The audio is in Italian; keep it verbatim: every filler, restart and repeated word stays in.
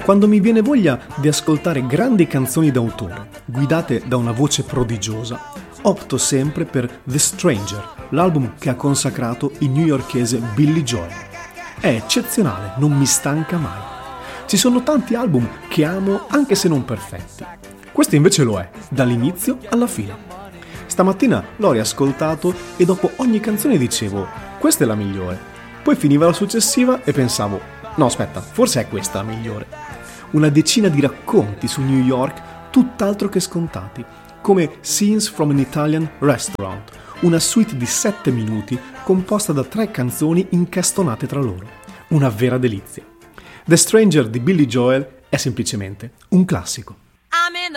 Quando mi viene voglia di ascoltare grandi canzoni d'autore, guidate da una voce prodigiosa, opto sempre per The Stranger, l'album che ha consacrato il newyorkese Billy Joel. È eccezionale, non mi stanca mai. Ci sono tanti album che amo anche se non perfetti. Questo invece lo è, dall'inizio alla fine. Stamattina l'ho riascoltato e dopo ogni canzone dicevo, questa è la migliore. Poi finiva la successiva e pensavo, no aspetta, forse è questa la migliore. Una decina di racconti su New York, tutt'altro che scontati, come Scenes from an Italian Restaurant, una suite di sette minuti composta da tre canzoni incastonate tra loro. Una vera delizia. The Stranger di Billy Joel è semplicemente un classico.